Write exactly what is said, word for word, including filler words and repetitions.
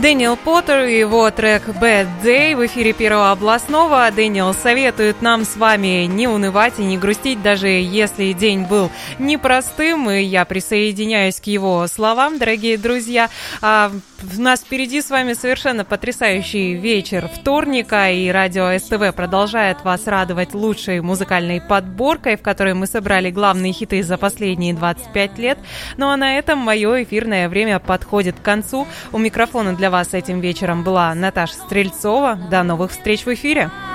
Дэниел Поттер и его трек Bad Day в эфире Первого областного. Дэниел советует нам с вами не унывать и не грустить, даже если день был непростым, и я присоединяюсь к его словам, дорогие друзья. А у нас впереди с вами совершенно потрясающий вечер вторника, и радио СТВ продолжает вас радовать лучшей музыкальной подборкой, в которой мы собрали главные хиты за последние двадцать пять лет. Ну а на этом мое эфирное время подходит к концу. У микрофона для вас этим вечером была Наташа Стрельцова. До новых встреч в эфире.